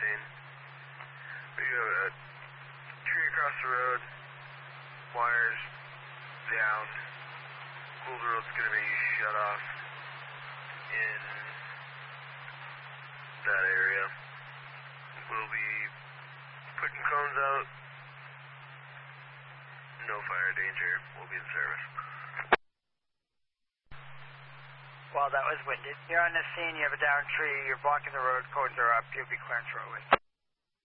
scene. We have a tree across the road, wires down. Gould Road's going to be shut off in that area. We'll be putting cones out. No fire danger. We'll be in service. Well, that was winded. You're on the scene, you have a downed tree, you're blocking the road, codes are up, you'll be clearing roadway.